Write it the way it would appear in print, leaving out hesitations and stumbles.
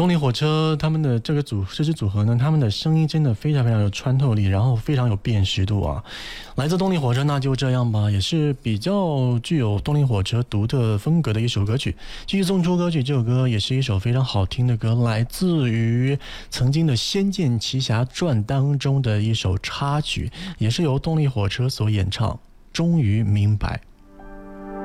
动力火车他们的这支组合呢，他们的声音真的非常非常有穿透力，然后非常有辨识度啊。来自动力火车那就这样吧，也是比较具有动力火车独特风格的一首歌曲。继续送出歌曲，这首歌也是一首非常好听的歌，来自于曾经的《仙剑奇侠传》当中的一首插曲，也是由动力火车所演唱。终于明白。